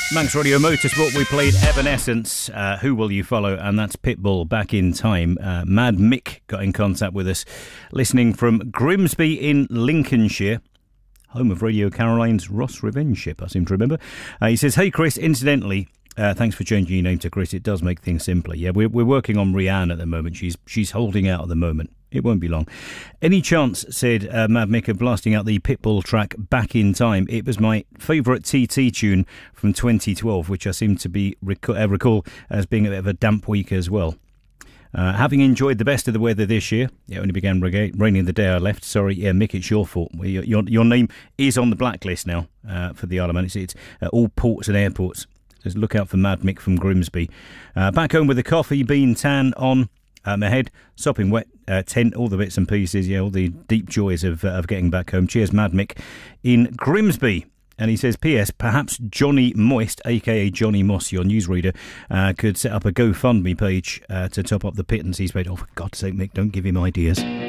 Manx Radio Motorsport, we played Evanescence, Who Will You Follow, and that's Pitbull, Back in Time. Mad Mick got in contact with us, listening from Grimsby in Lincolnshire, home of Radio Caroline's Ross Revenge ship, I seem to remember. He says, hey Chris, incidentally, thanks for changing your name to Chris, it does make things simpler. Yeah, we're working on Rianne at the moment, she's holding out at the moment. It won't be long. Any chance, said Mad Mick, of blasting out the Pitbull track Back in Time? It was my favourite TT tune from 2012, which I seem to be recall as being a bit of a damp week as well. Having enjoyed the best of the weather this year, it only began raining the day I left. Sorry, yeah, Mick, it's your fault. Your name is on the blacklist now for the Isle of Man. It's all ports and airports. Just look out for Mad Mick from Grimsby. Back home with a coffee bean tan on. My head, sopping wet, tent, all the bits and pieces, yeah, all the deep joys of getting back home. Cheers, Mad Mick in Grimsby. And he says, P.S. perhaps Johnny Moist, a.k.a. Johnny Moss, your newsreader, could set up a GoFundMe page to top up the pittance he's paid. Oh, for God's sake, Mick, don't give him ideas.